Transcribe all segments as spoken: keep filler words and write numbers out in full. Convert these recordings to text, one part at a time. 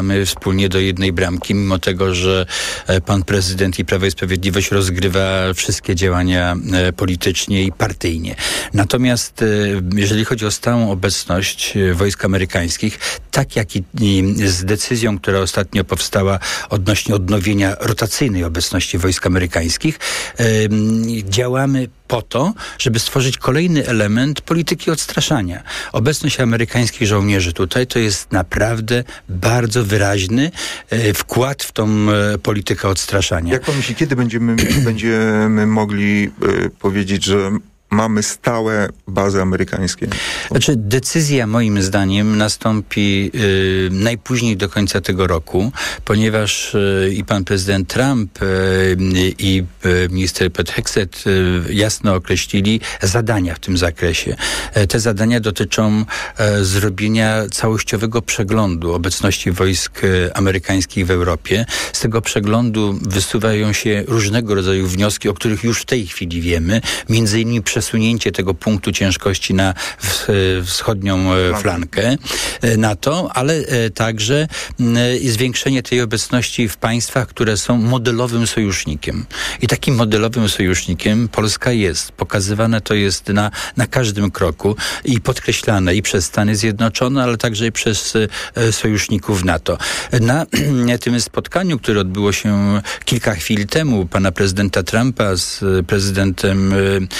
My wspólnie do jednej bramki, mimo tego, że pan prezydent i Prawo i Sprawiedliwość rozgrywa wszystkie działania politycznie i partyjnie. Natomiast jeżeli chodzi o stałą obecność wojsk amerykańskich, tak jak i z decyzją, która ostatnio powstała odnośnie odnowienia rotacyjnej obecności wojsk amerykańskich, działamy po to, żeby stworzyć kolejny element polityki odstraszania. Obecność amerykańskich żołnierzy tutaj to jest naprawdę bardzo wyraźny e, wkład w tą e, politykę odstraszania. Jak pan myśli, kiedy będziemy, będziemy mogli e, powiedzieć, że mamy stałe bazy amerykańskie? Znaczy, decyzja moim zdaniem nastąpi y, najpóźniej do końca tego roku, ponieważ y, i pan prezydent Trump y, i y, minister Pete Hegseth y, jasno określili zadania w tym zakresie. E, te zadania dotyczą e, zrobienia całościowego przeglądu obecności wojsk e, amerykańskich w Europie. Z tego przeglądu wysuwają się różnego rodzaju wnioski, o których już w tej chwili wiemy, między innymi przesunięcie tego punktu ciężkości na wschodnią flankę NATO, ale także zwiększenie tej obecności w państwach, które są modelowym sojusznikiem. I takim modelowym sojusznikiem Polska jest. Pokazywane to jest na, na każdym kroku i podkreślane i przez Stany Zjednoczone, ale także i przez sojuszników NATO. Na tym spotkaniu, które odbyło się kilka chwil temu, pana prezydenta Trumpa z prezydentem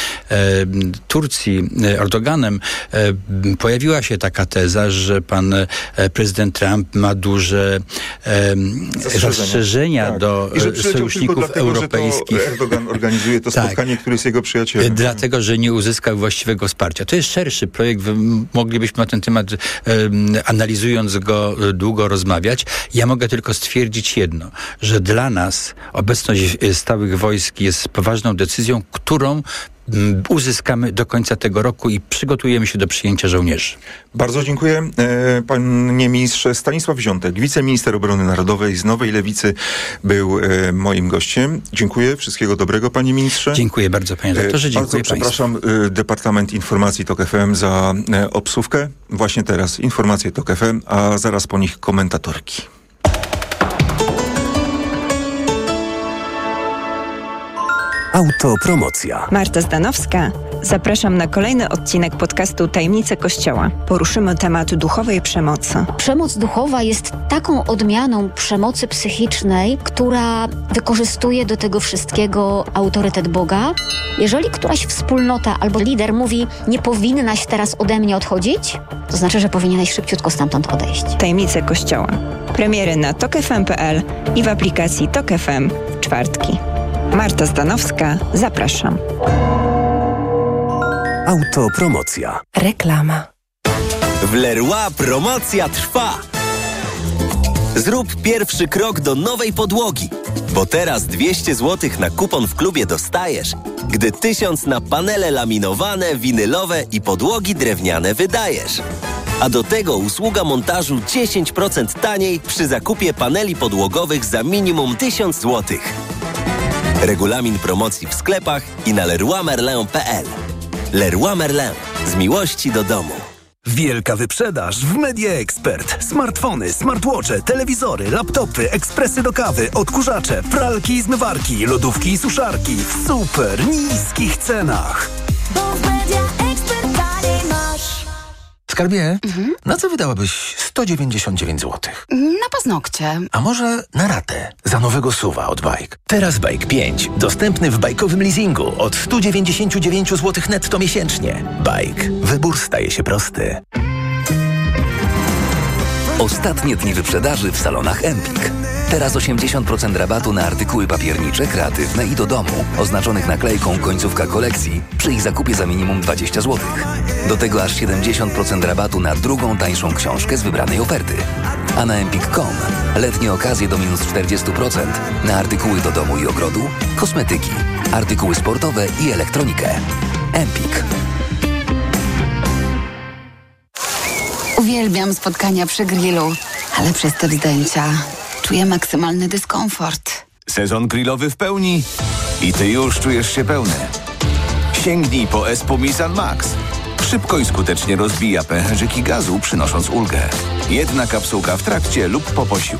Turcji, Erdoganem, pojawiła się taka teza, że pan prezydent Trump ma duże zastrzeżenia, zastrzeżenia tak. do sojuszników dlatego, europejskich. Że to Erdogan organizuje to tak. spotkanie, który jest jego przyjacielem. Dlatego, że nie uzyskał właściwego wsparcia. To jest szerszy projekt. Moglibyśmy na ten temat, analizując go, długo rozmawiać. Ja mogę tylko stwierdzić jedno, że dla nas obecność stałych wojsk jest poważną decyzją, którą uzyskamy do końca tego roku i przygotujemy się do przyjęcia żołnierzy. Bardzo dziękuję. E, panie ministrze. Stanisław Ziątek, wiceminister obrony narodowej z Nowej Lewicy, był e, moim gościem. Dziękuję. Wszystkiego dobrego, panie ministrze. Dziękuję bardzo, panie doktorze. E, dziękuję bardzo przepraszam e, Departament Informacji Tok F M za e, obsłówkę. Właśnie teraz informacje Tok F M, a zaraz po nich komentatorki. Autopromocja. Marta Zdanowska. Zapraszam na kolejny odcinek podcastu Tajemnice Kościoła. Poruszymy temat duchowej przemocy. Przemoc duchowa jest taką odmianą przemocy psychicznej, która wykorzystuje do tego wszystkiego autorytet Boga. Jeżeli któraś wspólnota albo lider mówi, nie powinnaś teraz ode mnie odchodzić, to znaczy, że powinieneś szybciutko stamtąd odejść. Tajemnice Kościoła. Premiery na tok f m kropka p l i w aplikacji Tok F M w czwartki. Marta Zdanowska, zapraszam. Autopromocja. Reklama. W Leroy promocja trwa. Zrób pierwszy krok do nowej podłogi, bo teraz dwieście złotych na kupon w klubie dostajesz, gdy tysiąc na panele laminowane, winylowe i podłogi drewniane wydajesz. A do tego usługa montażu dziesięć procent taniej przy zakupie paneli podłogowych za minimum tysiąc złotych. Regulamin promocji w sklepach i na leroy merlin kropka p l. Leroy Merlin. Z miłości do domu. Wielka wyprzedaż w Media Expert. Smartfony, smartwatche, telewizory, laptopy, ekspresy do kawy, odkurzacze, pralki i zmywarki, lodówki i suszarki w super niskich cenach. Bo w Media Expert taniej masz. Skarbie, mhm. na co wydałabyś sto dziewięćdziesiąt dziewięć złotych? Na paznokcie. A może na ratę za nowego suwa od Bike? Teraz Bike pięć. Dostępny w bajkowym leasingu od sto dziewięćdziesiąt dziewięć złotych netto miesięcznie. Bike. Wybór staje się prosty. Ostatnie dni wyprzedaży w salonach Empik. Teraz osiemdziesiąt procent rabatu na artykuły papiernicze, kreatywne i do domu, oznaczonych naklejką końcówka kolekcji, przy ich zakupie za minimum dwadzieścia złotych. Do tego aż siedemdziesiąt procent rabatu na drugą tańszą książkę z wybranej oferty. A na empik kropka com letnie okazje do minus czterdzieści procent na artykuły do domu i ogrodu, kosmetyki, artykuły sportowe i elektronikę. Empik. Uwielbiam spotkania przy grillu, ale przez te wzdęcia czuję maksymalny dyskomfort. Sezon grillowy w pełni i ty już czujesz się pełny. Sięgnij po Espumisan Max. Szybko i skutecznie rozbija pęcherzyki gazu, przynosząc ulgę. Jedna kapsułka w trakcie lub po posiłku.